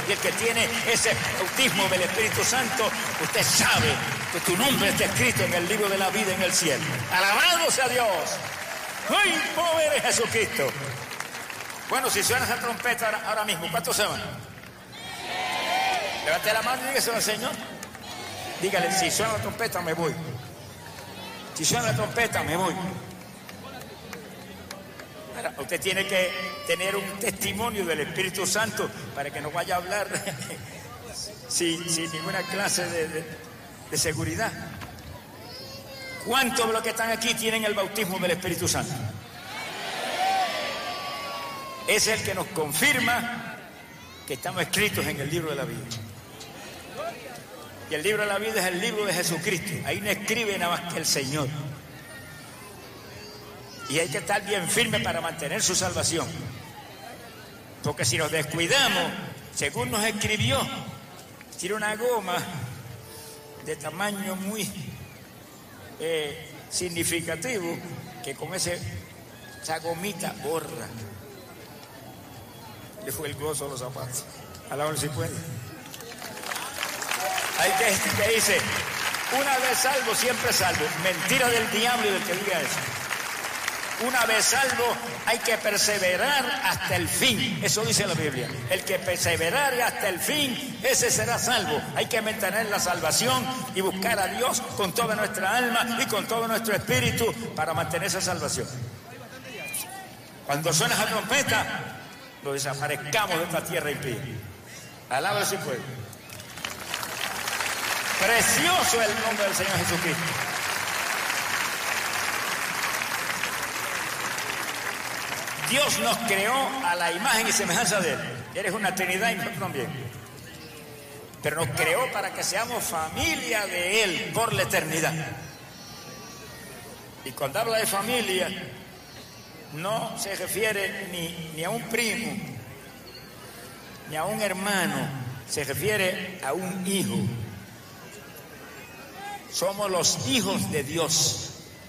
y el que tiene ese bautismo del Espíritu Santo, usted sabe que tu nombre está escrito en el libro de la vida en el cielo. ¡Alabado sea Dios! ¡Ay, pobre Jesucristo! Bueno, si suena esa trompeta ahora mismo, ¿cuántos se van? Levante la mano y dígaselo al Señor. Dígale, si suena la trompeta, me voy. Si suena la trompeta, me voy. Ahora, usted tiene que tener un testimonio del Espíritu Santo para que no vaya a hablar sin ninguna clase de seguridad. ¿Cuántos de los que están aquí tienen el bautismo del Espíritu Santo? Es el que nos confirma que estamos escritos en el libro de la vida. Y el libro de la vida es el libro de Jesucristo. Ahí no escribe nada más que el Señor. Y hay que estar bien firme para mantener su salvación. Porque si nos descuidamos, según nos escribió, tiene una goma de tamaño muy significativo, que con esa gomita borra. Le fue el gozo a los zapatos. Alábalo si puede. Hay que dice, una vez salvo, siempre salvo. Mentira del diablo y del que diga eso. Una vez salvo, hay que perseverar hasta el fin. Eso dice la Biblia. El que perseverare hasta el fin, ese será salvo. Hay que mantener la salvación y buscar a Dios con toda nuestra alma y con todo nuestro espíritu para mantener esa salvación. Cuando suena esa trompeta, lo desaparezcamos de esta tierra impía. Alábalo si puede. Precioso es el nombre del Señor Jesucristo. Dios nos creó a la imagen y semejanza de Él. Eres una Trinidad y nosotros también. Pero nos creó para que seamos familia de Él por la eternidad. Y cuando habla de familia, no se refiere ni a un primo, ni a un hermano, se refiere a un hijo. Somos los hijos de Dios.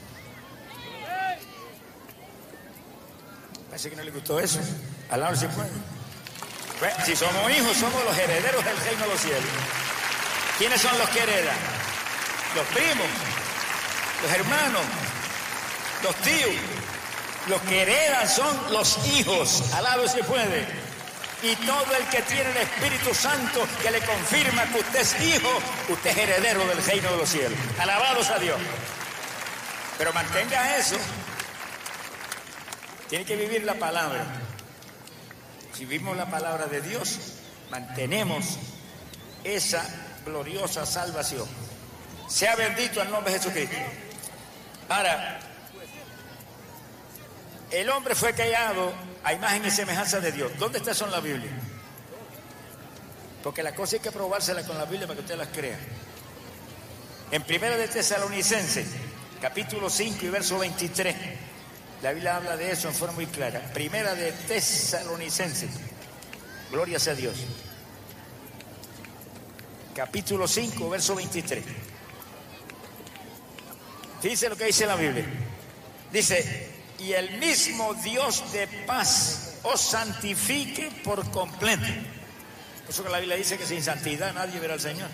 Parece que no le gustó eso. Alabado si puede. Bueno, si somos hijos, somos los herederos del reino de los cielos. ¿Quiénes son los que heredan? Los primos, los hermanos, los tíos. Los que heredan son los hijos. Alabado si puede. Y todo el que tiene el Espíritu Santo que le confirma que usted es hijo, usted es heredero del reino de los cielos. Alabados a Dios. Pero mantenga eso. Tiene que vivir la palabra. Si vivimos la palabra de Dios, mantenemos esa gloriosa salvación. Sea bendito el nombre de Jesucristo. Ahora, el hombre fue creado a imagen y semejanza de Dios. ¿Dónde está eso en la Biblia? Porque la cosa hay que probársela con la Biblia para que usted las crea. En 1 de Tesalonicenses, capítulo 5 y verso 23, la Biblia habla de eso en forma muy clara. 1 de Tesalonicenses, gloria sea Dios. Capítulo 5, verso 23. Fíjense lo que dice la Biblia. Dice: y el mismo Dios de paz os santifique por completo. Por eso que la Biblia dice que sin santidad nadie verá al Señor.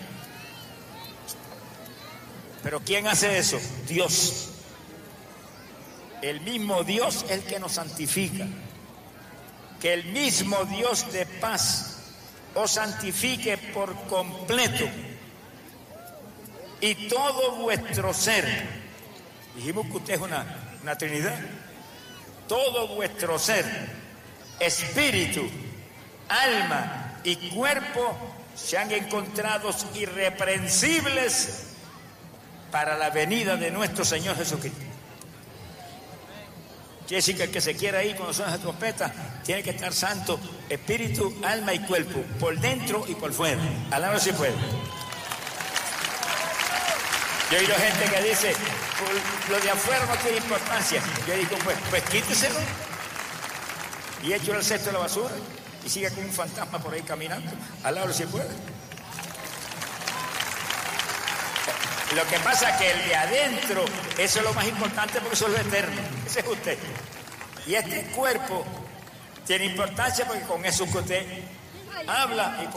Pero ¿quién hace eso? Dios. El mismo Dios es el que nos santifica. Que el mismo Dios de paz os santifique por completo. Y todo vuestro ser. Dijimos que usted es una Trinidad. Todo vuestro ser, espíritu, alma y cuerpo sean encontrados irreprensibles para la venida de nuestro Señor Jesucristo. Quiere decir que el que se quiera ir cuando suena esa trompeta tiene que estar santo, espíritu, alma y cuerpo, por dentro y por fuera. Alabado si puede. Yo he oído gente que dice, lo de afuera no tiene importancia. Yo digo, pues quíteselo y échalo al cesto de la basura y siga como un fantasma por ahí caminando. Alabado si puede. Lo que pasa es que el de adentro, eso es lo más importante porque eso es lo eterno. Ese es usted. Y este cuerpo tiene importancia porque con eso que usted habla y